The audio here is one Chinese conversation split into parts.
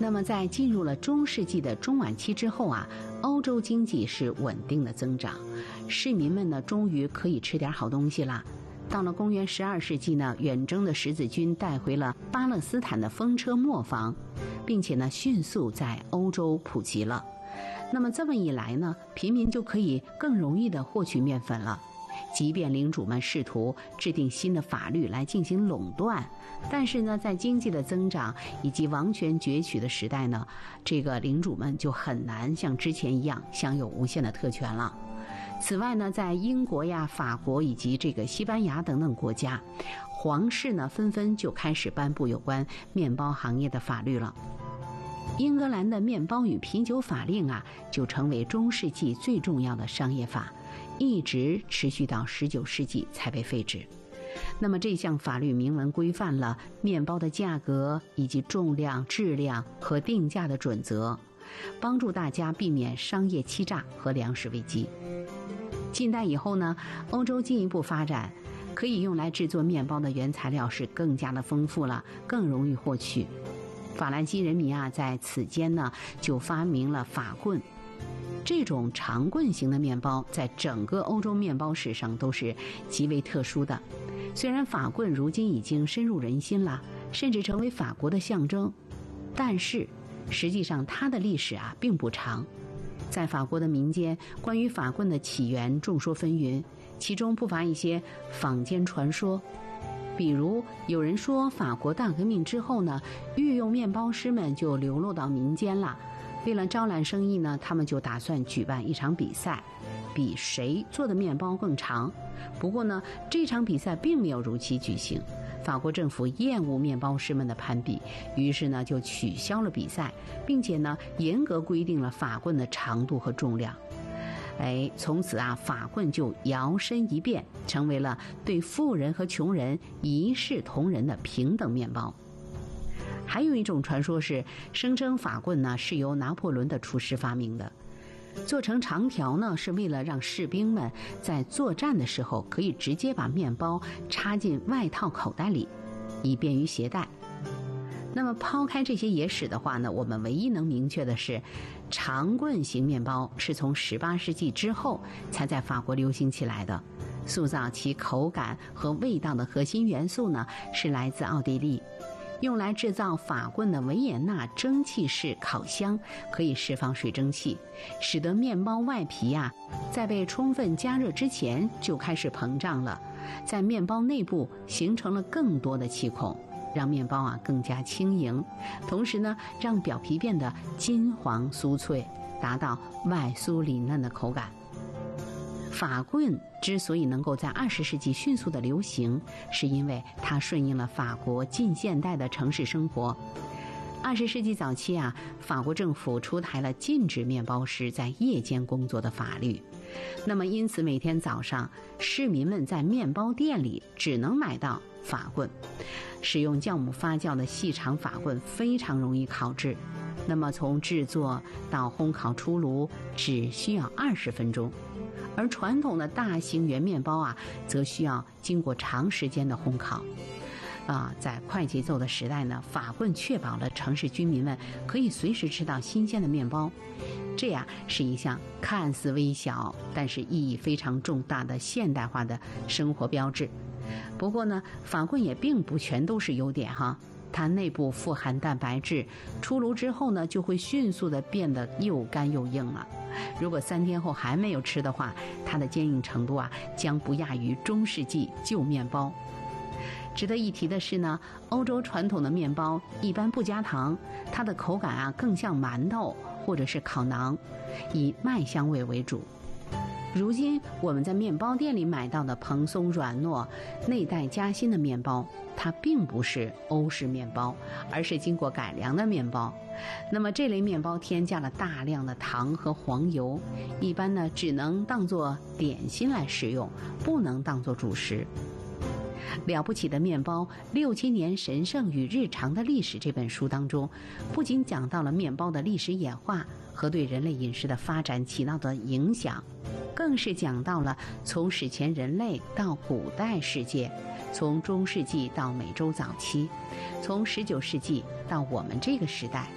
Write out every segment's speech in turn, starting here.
那么在进入了中世纪的中晚期之后啊，欧洲经济是稳定的增长，市民们呢终于可以吃点好东西啦。到了公元12世纪呢，远征的十字军带回了巴勒斯坦的风车磨坊，并且呢迅速在欧洲普及了。那么这么一来呢，平民就可以更容易地获取面粉了。即便领主们试图制定新的法律来进行垄断，但是呢，在经济的增长以及王权攫取的时代呢，这个领主们就很难像之前一样享有无限的特权了。此外呢，在英国呀、法国以及这个西班牙等等国家，皇室呢纷纷就开始颁布有关面包行业的法律了。英格兰的面包与啤酒法令啊，就成为中世纪最重要的商业法，一直持续到19世纪才被废止。那么这项法律明文规范了面包的价格以及重量、质量和定价的准则，帮助大家避免商业欺诈和粮食危机。近代以后呢，欧洲进一步发展，可以用来制作面包的原材料是更加的丰富了，更容易获取。法兰西人民啊，在此间呢就发明了法棍。这种长棍型的面包在整个欧洲面包史上都是极为特殊的。虽然法棍如今已经深入人心了，甚至成为法国的象征，但是实际上它的历史啊并不长。在法国的民间，关于法棍的起源众说纷纭，其中不乏一些坊间传说。比如有人说，法国大革命之后呢，御用面包师们就流落到民间了。为了招揽生意呢，他们就打算举办一场比赛，比谁做的面包更长。不过呢，这场比赛并没有如期举行。法国政府厌恶面包师们的攀比，于是呢就取消了比赛，并且呢严格规定了法棍的长度和重量。从此啊，法棍就摇身一变，成为了对富人和穷人一视同仁的平等面包。还有一种传说是，声称法棍呢是由拿破仑的厨师发明的，做成长条呢是为了让士兵们在作战的时候可以直接把面包插进外套口袋里，以便于携带。那么抛开这些野史的话呢，我们唯一能明确的是，长棍型面包是从18世纪之后才在法国流行起来的。塑造其口感和味道的核心元素呢，是来自奥地利。用来制造法棍的维也纳蒸汽式烤箱可以释放水蒸气，使得面包外皮啊，在被充分加热之前就开始膨胀了，在面包内部形成了更多的气孔，让面包啊更加轻盈，同时呢，让表皮变得金黄酥脆，达到外酥里嫩的口感。法棍之所以能够在20世纪迅速的流行，是因为它顺应了法国近现代的城市生活。20世纪早期啊，法国政府出台了禁止面包师在夜间工作的法律。那么因此每天早上，市民们在面包店里只能买到法棍。使用酵母发酵的细长法棍非常容易烤制，那么从制作到烘烤出炉只需要20分钟。而传统的大型圆面包啊，则需要经过长时间的烘烤。在快节奏的时代呢，法棍确保了城市居民们可以随时吃到新鲜的面包。这样是一项看似微小，但是意义非常重大的现代化的生活标志。不过呢，法棍也并不全都是优点哈。它内部富含蛋白质，出炉之后呢，就会迅速的变得又干又硬了。如果3天后还没有吃的话，它的坚硬程度啊，将不亚于中世纪旧面包。值得一提的是呢，欧洲传统的面包一般不加糖，它的口感啊更像馒头或者是烤馕，以麦香味为主。如今我们在面包店里买到的蓬松软糯、内带夹心的面包，它并不是欧式面包，而是经过改良的面包。那么这类面包添加了大量的糖和黄油，一般呢只能当作点心来食用，不能当作主食。了不起的面包6000年神圣与日常的历史这本书当中，不仅讲到了面包的历史演化和对人类饮食的发展起到的影响，更是讲到了从史前人类到古代世界，从中世纪到美洲早期，从19世纪到我们这个时代，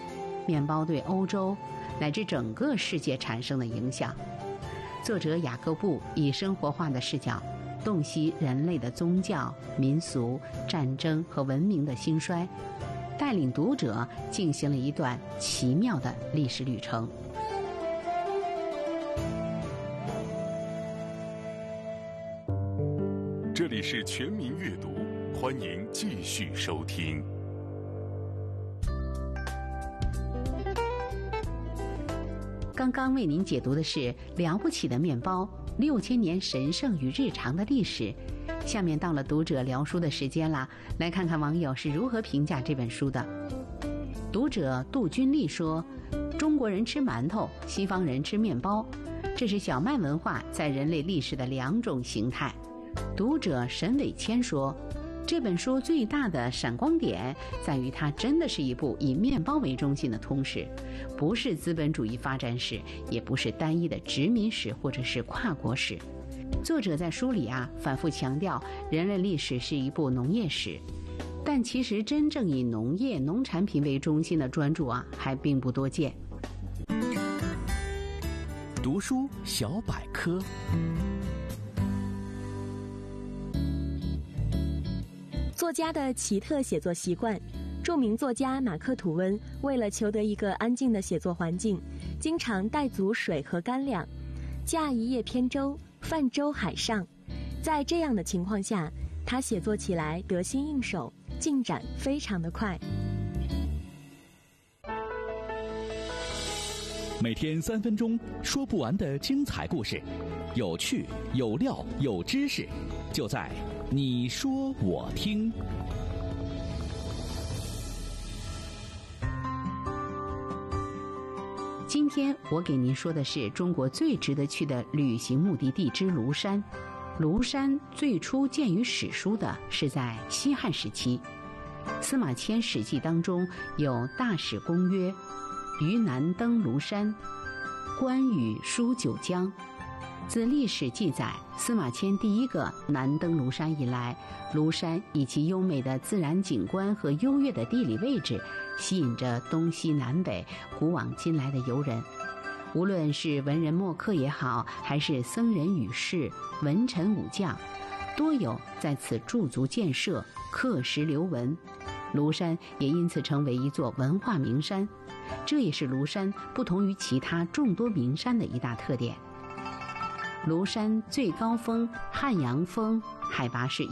面包对欧洲乃至整个世界产生的影响。作者雅各布以生活化的视角，洞悉人类的宗教、民俗、战争和文明的兴衰，带领读者进行了一段奇妙的历史旅程。 这里是全民阅读，欢迎继续收听。 刚刚为您解读的是《了不起的面包：6000年神圣与日常的历史》。下面到了读者聊书的时间啦，来看看网友是如何评价这本书的。读者杜君丽说：“中国人吃馒头，西方人吃面包，这是小麦文化在人类历史的2种形态。”读者沈伟谦说：“这本书最大的闪光点在于它真的是一部以面包为中心的通史，不是资本主义发展史，也不是单一的殖民史或者是跨国史。”作者在书里反复强调，人类历史是一部农业史，但其实真正以农业、农产品为中心的专著还并不多见。 读书小百科。 作家的奇特写作习惯。著名作家马克·吐温为了求得一个安静的写作环境，经常带足水和干粮，驾一叶扁舟，泛舟海上。在这样的情况下，他写作起来得心应手，进展非常的快。 每天3分钟，说不完的精彩故事，有趣、有料、有知识，就在你说我听。 今天我给您说的是中国最值得去的旅行目的地之庐山。庐山最初见于史书的是在西汉时期，司马迁《史记》当中有《大使公曰》：“于南登庐山，关羽书九江。”自历史记载，司马迁第一个南登庐山以来，庐山以其优美的自然景观和优越的地理位置，吸引着东西南北、古往今来的游人。无论是文人墨客也好，还是僧人羽士、文臣武将，多有在此驻足建设、刻石留文。庐山也因此成为一座文化名山，这也是庐山不同于其他众多名山的一大特点。庐山最高峰汉阳峰海拔是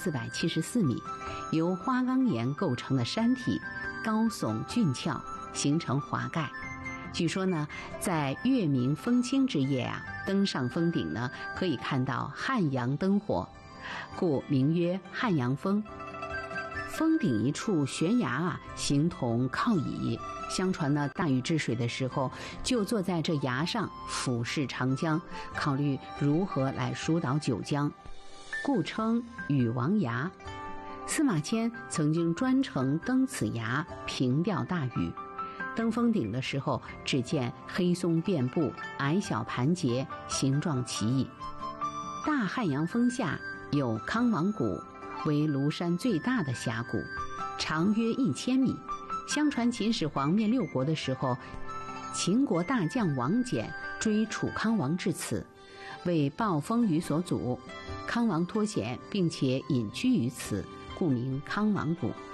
1474米，由花岗岩构成的山体高耸峻峭，形成华盖。据说呢，在月明风清之夜登上峰顶呢，可以看到汉阳灯火，故名曰汉阳峰。峰顶一处悬崖形同靠椅，相传呢，大禹治水的时候就坐在这崖上俯视长江，考虑如何来疏导九江，故称禹王崖。司马迁曾经专程登此崖凭吊大禹。登峰顶的时候，只见黑松遍布，矮小盘结，形状奇异。大汉阳峰下有康王谷，为庐山最大的峡谷，长约1000米。相传秦始皇灭六国的时候，秦国大将王翦追楚康王至此，为暴风雨所阻，康王脱险，并且隐居于此，故名康王谷。